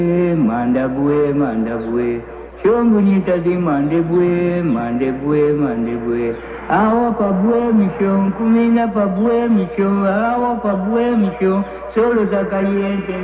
Mandabue, mandabue, chongu nitazi mandebue, mandebue, mandebue. Awa pabue mishon, kumina pabue mishon, awa pabue mishon, solo za caliente.